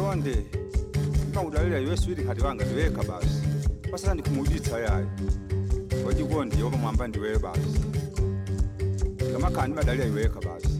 Chonde ngawudalira iwe sweetheart wanga ndiweka basi. Pasaka ndikumuditsa yayo. Wajikondi yoba mwamba ndiwe basi. Kama kandi madalira iweka basi.